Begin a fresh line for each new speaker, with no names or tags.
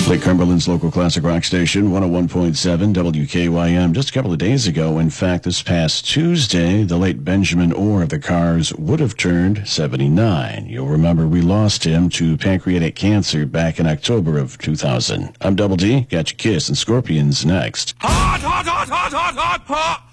Lake Cumberland's local classic rock station, 101.7 WKYM. Just a couple of days ago, in fact, this past Tuesday, the late Benjamin Orr of the Cars would have turned 79. You'll remember we lost him to pancreatic cancer back in October of 2000. I'm Double D. Got your Kiss and Scorpions next.
Hot, hot, hot, hot, hot, hot, hot.